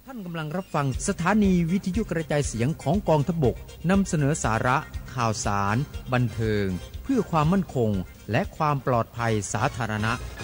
ท่านกำลังรับฟังสถานีวิทยุกระจายเสียงของกองทัพบกนำเสนอสาระข่าวสารบันเทิงเพื่อความมั่นคงและความปลอดภัยสาธารณะ